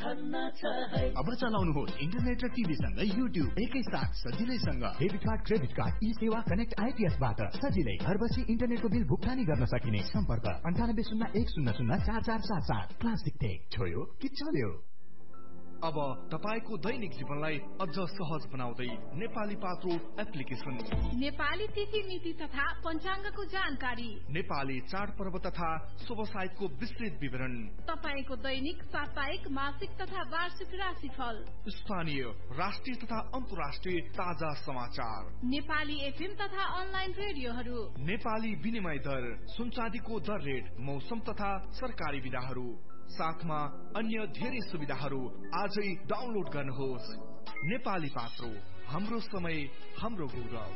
अब चलाउनुहोस् इन्टरनेट र टिभी सँग युट्युब एकैसाथ सजिलैसँग। डेबिट कार्ड, क्रेडिट कार्ड, ई सेवा कनेक्ट आइपीएस बाट सजिलै घर बसी इन्टरनेटको बिल भुक्तानी गर्न सकिने। सम्पर्क 9801004477। क्लासिक टेक छोयो कि चल्यो। अब तपाईको दैनिक जीवनलाई अझ सहज बनाउँदै नेपाली पात्रो एप्लिकेशन। नेपाली तिथि मिति तथा पञ्चाङ्गको जानकारी, नेपाली चाडपर्व तथा शुभ साहित्यको विस्तृत विवरण, तपाईको दैनिक, साप्ताहिक, मासिक तथा वार्षिक राशिफल, स्थानीय, राष्ट्रिय तथा अन्तर्राष्ट्रिय ताजा समाचार, नेपाली एफएम तथा अनलाइन रेडियोहरू, नेपाली विनिमय दर, सुनचाँदीको दर रेट, मौसम तथा सरकारी विधाहरू, साथमा अन्य धेरै सुविधाहरू आजै डाउनलोड गर्नुहोस्। नेपाली पात्रो, हाम्रो समय हाम्रो गौरव।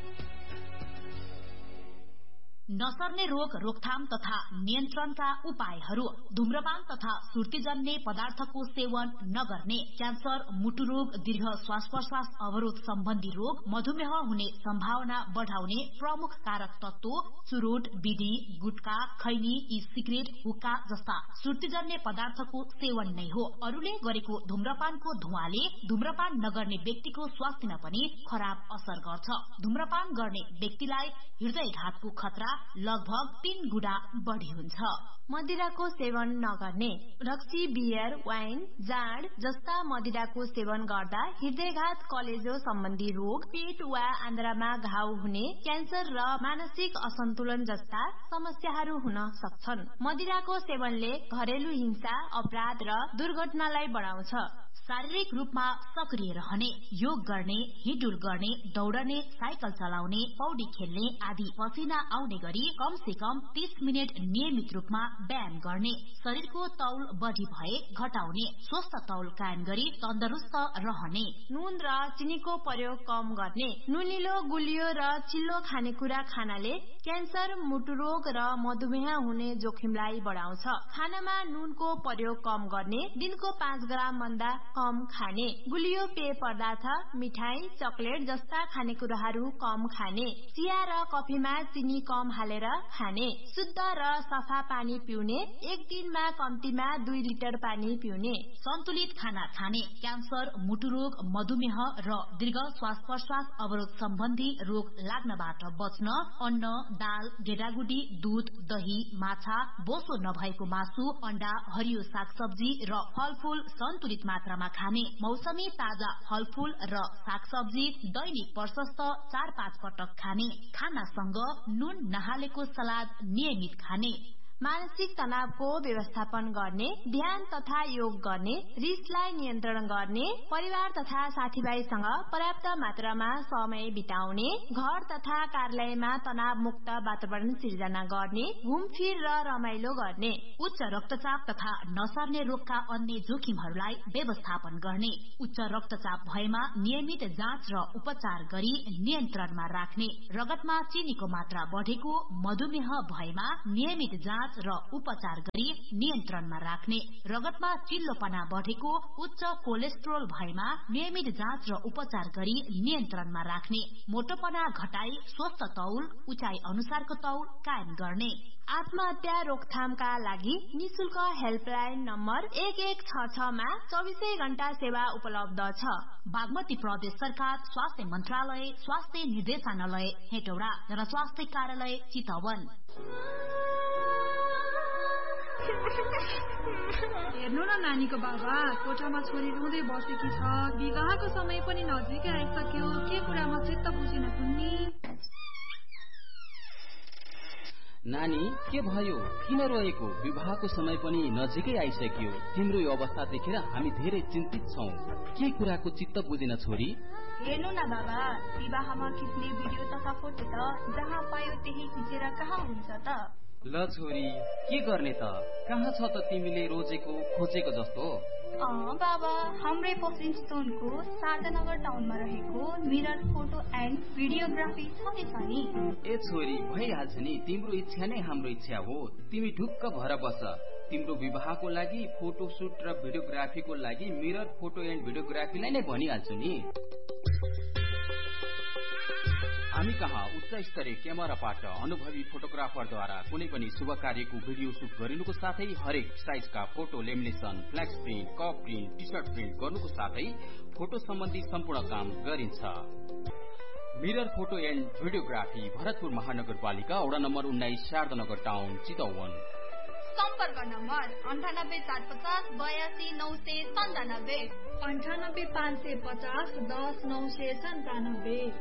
नसर्ने रोग रोकथाम तथा नियन्त्रणका उपायहरू। धूम्रपान तथा सुर्तीजन्य पदार्थको सेवन नगर्ने, क्यान्सर, मुटु रोग, दीर्घ श्वास प्रश्वास अवरोध सम्बन्धी रोग, मधुमेह हुने सम्भावना बढाउने प्रमुख कारक तत्व चुरोट, बिडी, गुटखा, खैनी, ई सिगरेट, हुक्का जस्ता सुर्तीजन्य पदार्थको सेवन नै हो। अरूले गरेको धूम्रपानको धुवाले धूम्रपान नगर्ने व्यक्तिको स्वास्थ्यमा पनि खराब असर गर्छ। धूम्रपान गर्ने व्यक्तिलाई हृदयघातको खतरा लगभग 3 गुणा बढी हुन्छ। मदिराको सेवन नगर्ने, रक्सी, बियर, वाइन, जाँड जस्ता मदिराको सेवन गर्दा हृदयघात, कलेजो सम्बन्धी रोग, पेट वा आन्द्रामा घाउ हुने, क्यान्सर र मानसिक असन्तुलन जस्ता समस्याहरू हुन सक्छन्। मदिराको सेवनले घरेलु हिंसा, अपराध र दुर्घटनालाई बढाउँछ। शारीरिक रूपमा सक्रिय रहने, योग गर्ने, हिडुल गर्ने, दौडने, साइकल चलाउने, पौडी खेल्ने आदि पसिना आउने गरी कम से कम 30 मिनट नियमित रूपमा व्यायाम गर्ने, शरीरको तौल बढी भए घटाउने, स्वस्थ तौल कायम गरी तन्दरुस्त रहने। नुन र चिनीको प्रयोग कम गर्ने, नुनिलो, गुलियो र चिल्लो खानेकुरा खानाले क्यान्सर, मुटु रोग र मधुमेह हुने जोखिमलाई बढाउँछ। खानामा नुनको प्रयोग कम गर्ने, दिनको 5 ग्राम भन्दा कम खाने, गुलियो, पेय पदार्थ, मिठाई, चकलेट जस्ता खानेकुराहरू कम खाने, चिया र कफीमा चिनी कम हालेर खाने, शुद्ध र सफा पानी पिउने, एक दिनमा कम्तीमा 2 लिटर पानी पिउने। सन्तुलित खाना खाने, क्यान्सर, मुटु रोग, मधुमेह र दीर्घ श्वास प्रश्वास अवरोध सम्बन्धी रोग लाग्नबाट बच्न अन्न, दाल, गेडागुडी, दूध, दही, माछा, बोसो नभएको मासु, अण्डा, हरियो सागसब्जी र फलफूल सन्तुलित मात्रामा खाने, मौसमी ताजा फलफूल र सागसब्जी दैनिक प्रशस्त 4-5 पटक खाने, खानासँग नुन नहालेको सलाद नियमित खाने। मानसिक तनावको व्यवस्थापन गर्ने, ध्यान तथा योग गर्ने, रिसलाई नियन्त्रण गर्ने, परिवार तथा साथीभाइसँग पर्याप्त मात्रामा समय बिताउने, घर तथा कार्यालयमा तनाव मुक्त वातावरण सिर्जना गर्ने, घुमफिर र रमाइलो गर्ने। उच्च रक्तचाप तथा नसर्ने रोगका अन्य जोखिमहरूलाई व्यवस्थापन गर्ने, उच्च रक्तचाप भएमा नियमित जाँच र उपचार गरी नियन्त्रणमा राख्ने, रगतमा चिनीको मात्रा बढेको, मधुमेह भएमा नियमित जाँच र उपचार गरी नियन्त्रणमा राख्ने, रगतमा चिल्लोपना बढेको, उच्च कोलेस्ट्रोल भएमा नियमित जाँच र उपचार गरी नियन्त्रणमा राख्ने, मोटोपना घटाई स्वस्थ तौल, उचाइ अनुसारको तौल कायम गर्ने। आत्महत्या रोकथामका लागि निशुल्क हेल्पलाइन नम्बर 1166 मा 24 घण्टा सेवा उपलब्ध छ। बागमती प्रदेश सरकार स्वास्थ्य मन्त्रालय, स्वास्थ्य निर्देशनालय हेटौडा, जनस्वास्थ्य कार्यालय चितवन। हेर्नु न नानीको बाबा, कोठामा छोरी रुँदै बसेकी छ। विवाहको समय पनि नजिकै आइसक्यो, के कुरामा चित्त बुझेन कुन्नी? नानी के भयो, किन रोएको? विवाहको समय पनि नजिकै आइसक्यो, तिम्रो यो अवस्था देखेर हामी धेरै चिन्तित छौं। के कुराको चित्त बुझेन छोरी? हेर्नु न बाबा, विवाहमा खिच्ने भिडियो तथा फोटो त जहाँ पायो त्यही खिचेर कहाँ हुन्छ त? ल छोरी, के गर्ने त? कहाँ छ त तिमीले रोजेको खोजेको जस्तो? बाबा, हाम्रै पश्चिम चितवनको शारदानगर टाउनमा रहेको मिरर फोटो एन्ड भिडियोग्राफी छँदैछ नि। ए छोरी, भइहाल्छ नि, तिम्रो इच्छा नै हाम्रो इच्छा हो। तिमी ढुक्क भएर बस। तिम्रो विवाहको लागि फोटो सुट र भिडियोग्राफीको लागि मिरर फोटो एन्ड भिडियोग्राफीलाई नै भनिहाल्छु नि। हामी कहाँ उच्च स्तरीय क्यामेराबाट अनुभवी फोटोग्राफरद्वारा कुनै पनि शुभ कार्यको भिडियो सुट गरिनुको साथै हरेक साइजका photo lamination, flex print, cup print, T short print गर्नुको साथै फोटो सम्बन्धी सम्पूर्ण काम गरिन्छ। Mirror photo and videography, Bharatpur महानगरपालिका वडा नम्बर 19, शारदानगर टाउन, चितवन। सम्पर्क नम्बर 98450 82 997 98 550 10 997।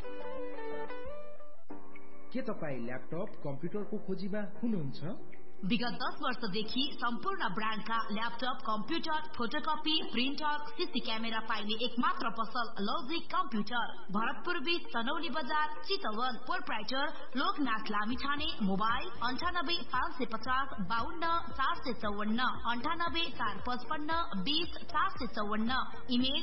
के तपाईँ ल्यापटप कम्प्युटरको खोजीमा हुनुहुन्छ? विगत 10 वर्षदेखि सम्पूर्ण ब्रान्डका laptop, computer, photocopy, printer, CC camera पाइने एकमात्र पसल लजिक कम्प्युटर। भरतपुर बीच चनौली बजार, Chitwan. Proprietor Loknath Lamichhane. Mobile 98 550 52 454 98 455 20 454। Email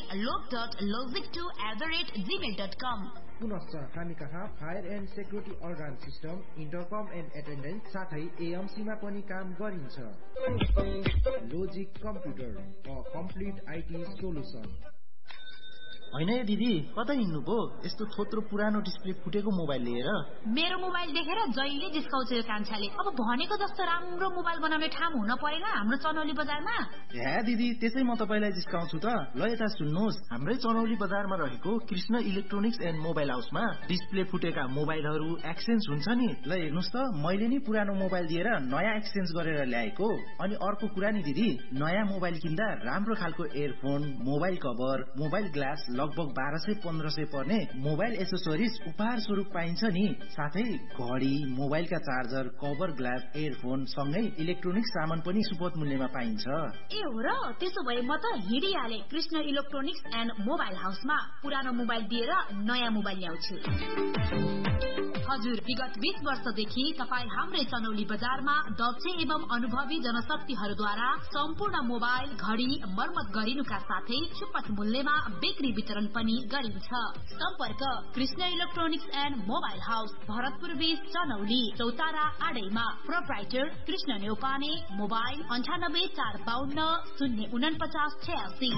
log.logic2@gmail.com। पुनश्च हामी कहाँ fire and security organ system, इन्टरकम and attendance साथै एएमसीमा पनि काम गरिन्छ। Logic computer, a complete IT solution. होइन दिदी, कतै हिँड्नु पो? यस्तो थोत्रो पुरानो डिस्प्ले फुटेको मोबाइल लिएर? मेरो मोबाइल देखेर जहिले जिस्काउँछ यो कान्छाले। अब भनेको जस्तो राम्रो मोबाइल बनाउने ठाउँ हुन परेन हाम्रो चनौली बजारमा? हे दिदी, त्यसै म तपाईलाई जिस्काउँछु त। ल यता सुन्नुहोस्, हाम्रै चनौली बजारमा रहेको कृष्ण इलेक्ट्रोनिक्स एन्ड मोबाइल हाउसमा डिस्प्ले फुटेका मोबाइलहरू एक्सचेन्ज हुन्छ नि। ल हेर्नुहोस् त, मैले नि पुरानो मोबाइल दिएर नयाँ एक्सचेन्ज गरेर ल्याएको। अनि अर्को कुरा नि दिदी, नयाँ मोबाइल किन्दा राम्रो खालको earphone, mobile cover, mobile glass लगभग 1200-1500 पर्ने मोबाइल एसेसरिज उपहार स्वरूप पाइन्छ नि। साथै घडी, मोबाइलका चार्जर, कभर ग्लास, एयरफोन सँगै इलेक्ट्रोनिक्स सामान पनि सुपथ मूल्यमा पाइन्छ। ए हो र? त्यसो भए म त हिँडिहाले कृष्ण इलेक्ट्रोनिक्स एन्ड मोबाइल हाउसमा पुरानो मोबाइल दिएर नयाँ मोबाइल ल्याउँछु। हजुर, विगत 20 वर्षदेखि तपाईँ हाम्रै चनौली बजारमा दक्ष एवं अनुभवी जनशक्तिहरूद्वारा सम्पूर्ण मोबाइल, घडी मर्मत गरिनुका साथै सुपथ मूल्यमा बिक्री वितरण पनि गरिन्छ। सम्पर्क Krishna electronics and mobile house, Bharatpur बीच चनौली, चौतारा आडैमा। प्रोप्राइटर कृष्ण नेउपाने। मोबाइल 98 452 049 86।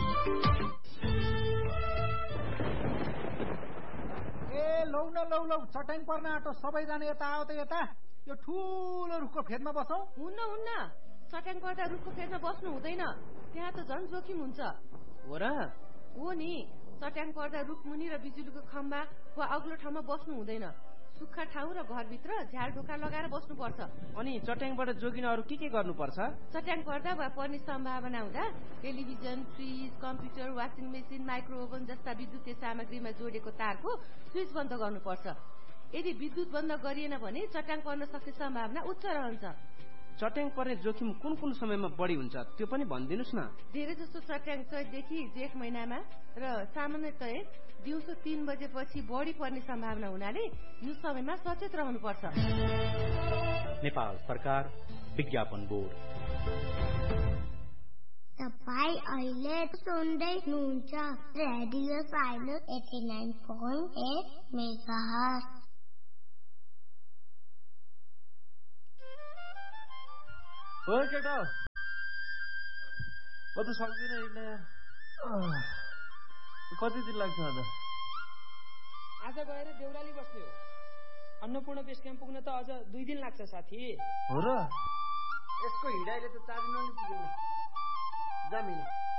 लौ न लौ लौ, चट्याङ पर्न आँटो, सबैजना यता आऊ त यता। यो ठुलो रुखको फेदमा बसौँ। हुन्न, चट्याङ पर्दा रुखको फेदमा बस्नु हुँदैन, त्यहाँ त झन् जोखिम हुन्छ। हो र? हो नि, चट्याङ पर्दा रुखमुनि र बिजुलीको खम्बा वा अग्लो ठाउँमा बस्नु हुँदैन। सुक्खा ठाउँ र घरभित्र झ्याल ढोका लगाएर बस्नुपर्छ। अनि चट्याङबाट जोगिन अरू के गर्नुपर्छ? चट्याङ पर्दा वा पर्ने सम्भावना हुँदा television, fridge, computer, washing machine, माइक्रोओभन जस्ता विद्युतीय सामग्रीमा जोडेको तारको स्विच बन्द गर्नुपर्छ। यदि विद्युत बन्द गरिएन भने चट्याङ पर्न सक्ने सम्भावना उच्च रहन्छ। चट्याङ पर्ने जोखिम कुन समयमा बढी हुन्छ त्यो पनि भनिदिनुस् न। धेरै जसो चट्याङ चैतदेखि जेठ महिनामा र सामान्यतया दिउँसो 3 बजेपछि बढी पर्ने सम्भावना हुनाले यो समयमा सचेत रहनुपर्छ। नेपाल सरकार विज्ञापन बोर्ड। तपाईँ अहिले सुन्दै हुनुहुन्छ रेडियो साइलेन्स 89.8 मेगाहर्ज। हो केटा, म त सक्दिनँ हिँड्न यार। कति दिन लाग्छ आज गएर देउराली बस्ने हो। अन्नपूर्ण बेस क्याम्प पुग्न त अझ 2 दिन लाग्छ साथी। हो र? यसको हिँडाइले त 4 दिन पनि पुग्दैन। जा मिल्छ।